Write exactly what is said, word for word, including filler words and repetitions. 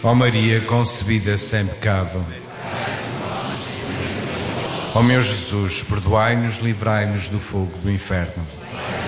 Ó Maria concebida sem pecado. Ó meu Jesus, perdoai-nos, livrai-nos do fogo do inferno.